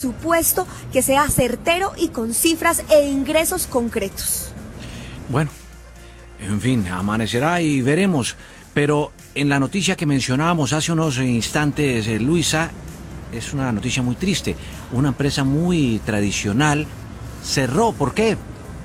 presupuesto que sea certero y con cifras e ingresos concretos. Bueno, en fin, amanecerá y veremos. Pero en la noticia que mencionábamos hace unos instantes, Luisa, es una noticia muy triste. Una empresa muy tradicional cerró. ¿Por qué?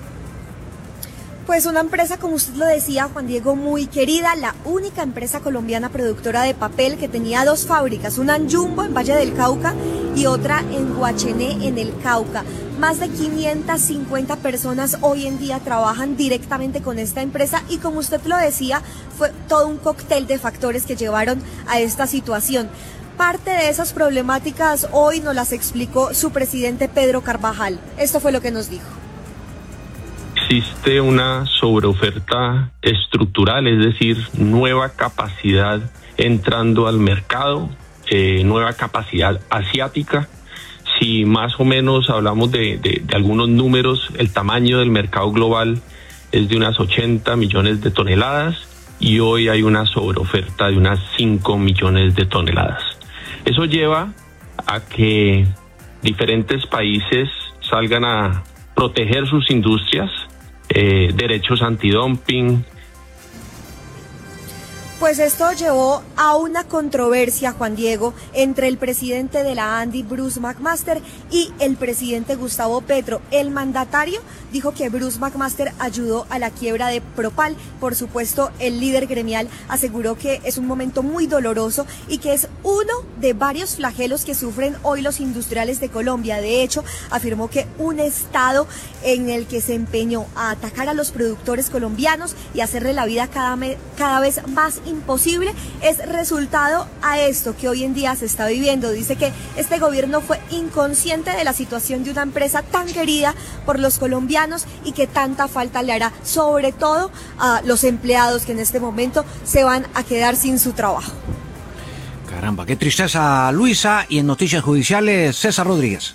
Pues una empresa, como usted lo decía, Juan Diego, muy querida, la única empresa colombiana productora de papel que tenía 2 fábricas, una en Jumbo, en Valle del Cauca, y otra en Guachené, en el Cauca. Más de 550 personas hoy en día trabajan directamente con esta empresa y, como usted lo decía, fue todo un cóctel de factores que llevaron a esta situación. Parte de esas problemáticas hoy nos las explicó su presidente Pedro Carvajal. Esto fue lo que nos dijo. Existe una sobreoferta estructural, es decir, nueva capacidad entrando al mercado, nueva capacidad asiática. Si más o menos hablamos de algunos números, el tamaño del mercado global es de unas 80 millones de toneladas y hoy hay una sobreoferta de unas 5 millones de toneladas. Eso lleva a que diferentes países salgan a proteger sus industrias, derechos antidumping. Pues esto llevó a una controversia, Juan Diego, entre el presidente de la ANDI, Bruce McMaster, y el presidente Gustavo Petro. El mandatario dijo que Bruce McMaster ayudó a la quiebra de Propal. Por supuesto, el líder gremial aseguró que es un momento muy doloroso y que es uno de varios flagelos que sufren hoy los industriales de Colombia. De hecho, afirmó que un Estado en el que se empeñó a atacar a los productores colombianos y hacerle la vida cada vez más imposible es resultado a esto que hoy en día se está viviendo. Dice que este gobierno fue inconsciente de la situación de una empresa tan querida por los colombianos y que tanta falta le hará, sobre todo a los empleados que en este momento se van a quedar sin su trabajo. Caramba, qué tristeza, Luisa. Y en Noticias Judiciales, César Rodríguez.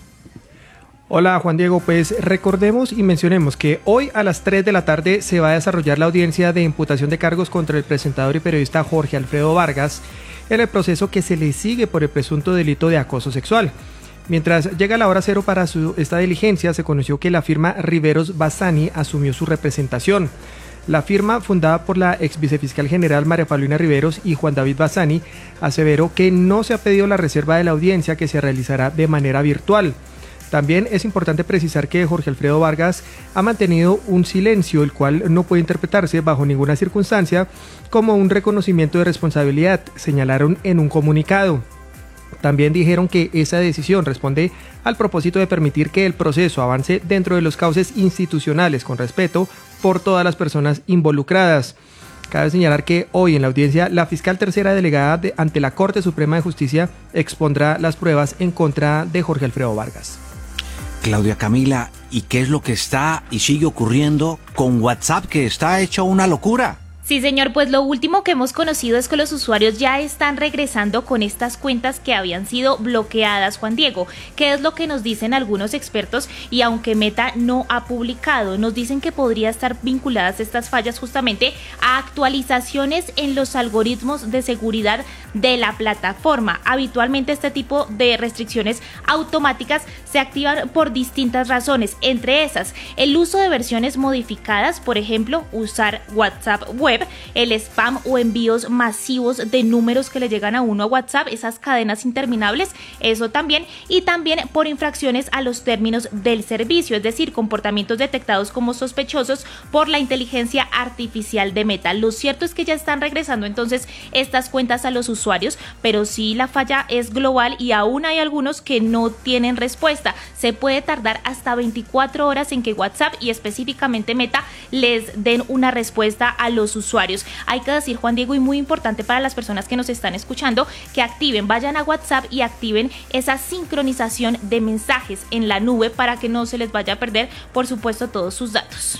Hola Juan Diego, pues recordemos y mencionemos que hoy a las 3 de la tarde se va a desarrollar la audiencia de imputación de cargos contra el presentador y periodista Jorge Alfredo Vargas en el proceso que se le sigue por el presunto delito de acoso sexual. Mientras llega la hora cero para esta diligencia, se conoció que la firma Riveros Bassani asumió su representación. La firma, fundada por la ex vicefiscal general María Paulina Riveros y Juan David Bassani, aseveró que no se ha pedido la reserva de la audiencia, que se realizará de manera virtual. También es importante precisar que Jorge Alfredo Vargas ha mantenido un silencio, el cual no puede interpretarse bajo ninguna circunstancia como un reconocimiento de responsabilidad, señalaron en un comunicado. También dijeron que esa decisión responde al propósito de permitir que el proceso avance dentro de los cauces institucionales con respeto por todas las personas involucradas. Cabe señalar que hoy en la audiencia la fiscal tercera delegada ante la Corte Suprema de Justicia expondrá las pruebas en contra de Jorge Alfredo Vargas. Claudia Camila, ¿y qué es lo que está y sigue ocurriendo con WhatsApp, que está hecho una locura? Sí, señor, pues lo último que hemos conocido es que los usuarios ya están regresando con estas cuentas que habían sido bloqueadas, Juan Diego. ¿Qué es lo que nos dicen algunos expertos? Y aunque Meta no ha publicado, nos dicen que podría estar vinculadas estas fallas justamente a actualizaciones en los algoritmos de seguridad de la plataforma. Habitualmente este tipo de restricciones automáticas se activan por distintas razones, entre esas el uso de versiones modificadas, por ejemplo, usar WhatsApp web, el spam o envíos masivos de números que le llegan a uno a WhatsApp, esas cadenas interminables, eso también, y también por infracciones a los términos del servicio, es decir, comportamientos detectados como sospechosos por la inteligencia artificial de Meta. Lo cierto es que ya están regresando entonces estas cuentas a los usuarios, pero sí la falla es global y aún hay algunos que no tienen respuesta. Se puede tardar hasta 24 horas en que WhatsApp y específicamente Meta les den una respuesta a los usuarios. Hay que decir, Juan Diego, y muy importante para las personas que nos están escuchando, que activen, vayan a WhatsApp y activen esa sincronización de mensajes en la nube para que no se les vaya a perder, por supuesto, todos sus datos.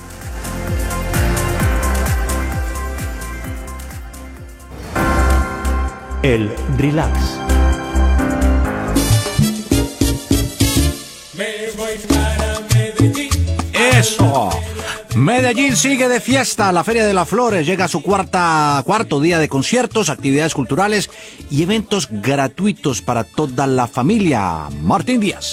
El Relax. Me voy para Medellín. ¡Eso! Medellín sigue de fiesta. La Feria de las Flores llega a su cuarto día de conciertos, actividades culturales y eventos gratuitos para toda la familia. Martín Díaz.